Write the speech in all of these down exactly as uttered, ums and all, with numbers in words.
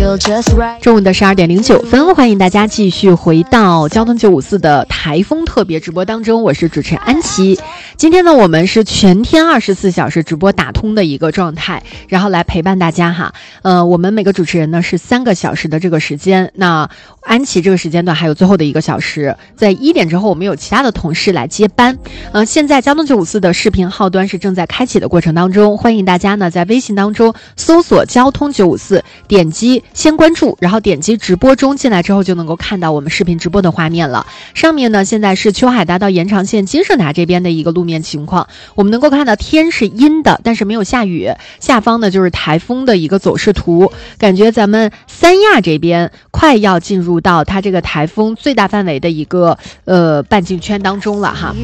中午的十二点零九分，欢迎大家继续回到交通九五四的台风特别直播当中，我是主持人安琪。今天呢，我们是全天二十四小时直播打通的一个状态，然后来陪伴大家哈。呃，我们每个主持人呢是三个小时的这个时间，那安琪这个时间段还有最后的一个小时，在一点之后我们有其他的同事来接班。呃，现在交通九五四的视频号端是正在开启的过程当中，欢迎大家呢在微信当中搜索交通九五四，点击先关注，然后点击直播中进来之后就能够看到我们视频直播的画面了。上面呢现在是秋海大道延长线金盛达这边的一个路面情况，我们能够看到天是阴的，但是没有下雨，下方呢就是台风的一个走势图，感觉咱们三亚这边快要进入到它这个台风最大范围的一个呃半径圈当中了哈。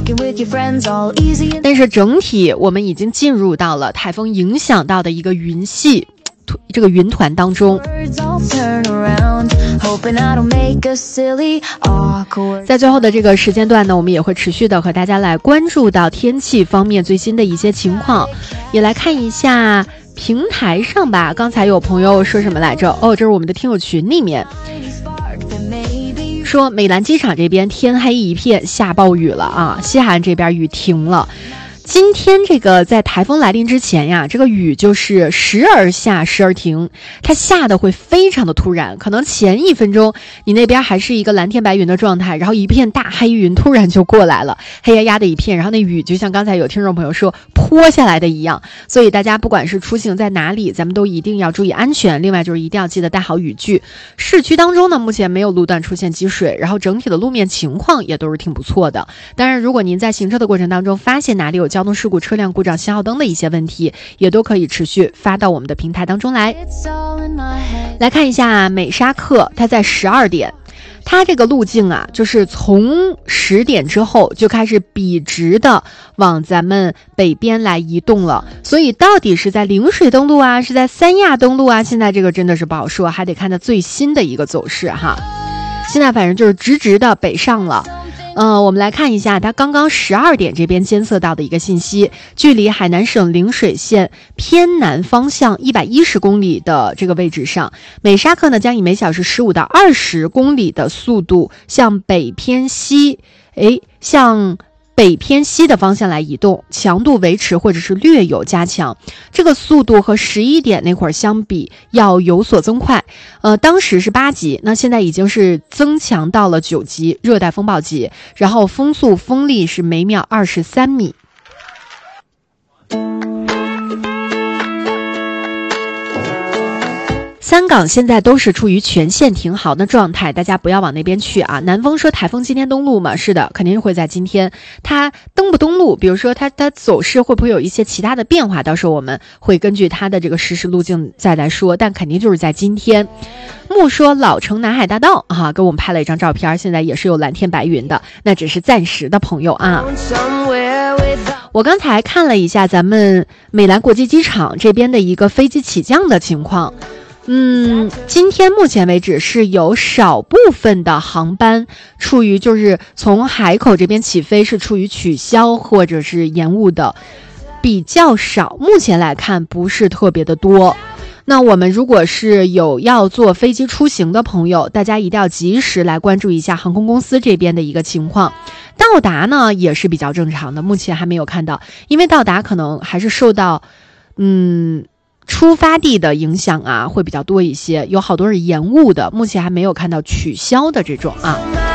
但是整体我们已经进入到了台风影响到的一个云系这个云团当中。在最后的这个时间段呢，我们也会持续的和大家来关注到天气方面最新的一些情况，也来看一下平台上吧。刚才有朋友说什么来着？哦，这是我们的听友群里面说美兰机场这边天黑一片，下暴雨了啊，西海岸这边雨停了。今天这个在台风来临之前呀，这个雨就是时而下时而停，它下的会非常的突然，可能前一分钟你那边还是一个蓝天白云的状态，然后一片大黑云突然就过来了，黑压压的一片，然后那雨就像刚才有听众朋友说泼下来的一样。所以大家不管是出行在哪里，咱们都一定要注意安全，另外就是一定要记得带好雨具。市区当中呢目前没有路段出现积水，然后整体的路面情况也都是挺不错的。当然如果您在行车的过程当中发现哪里有交通事故、车辆故障、信号灯的一些问题，也都可以持续发到我们的平台当中来。来看一下美沙克，它在十二点，它这个路径啊，就是从十点之后就开始笔直的往咱们北边来移动了。所以到底是在陵水登陆啊，是在三亚登陆啊，现在这个真的是不好说，还得看它最新的一个走势哈。现在反正就是直直的北上了。呃，我们来看一下它刚刚十二点这边监测到的一个信息，距离海南省陵水县偏南方向一百一十公里的这个位置上，美沙克呢将以每小时十五到二十公里的速度向北偏西，诶，向北偏西的方向来移动，强度维持或者是略有加强。这个速度和十一点那会儿相比要有所增快，呃，当时是八级，那现在已经是增强到了九级，热带风暴级，然后风速风力是每秒二十三米。三港现在都是处于全线停航的状态，大家不要往那边去啊。南风说台风今天登陆嘛，是的，肯定会在今天。它登不登陆，比如说它它走势会不会有一些其他的变化，到时候我们会根据它的这个实时路径再来说，但肯定就是在今天。木说老城南海大道啊，给我们拍了一张照片，现在也是有蓝天白云的，那只是暂时的朋友啊。我刚才看了一下咱们美兰国际机场这边的一个飞机起降的情况。嗯，今天目前为止是有少部分的航班处于就是从海口这边起飞是处于取消或者是延误的，比较少，目前来看不是特别的多。那我们如果是有要坐飞机出行的朋友，大家一定要及时来关注一下航空公司这边的一个情况。到达呢也是比较正常的，目前还没有看到，因为到达可能还是受到嗯出发地的影响啊，会比较多一些，有好多是延误的，目前还没有看到取消的这种啊。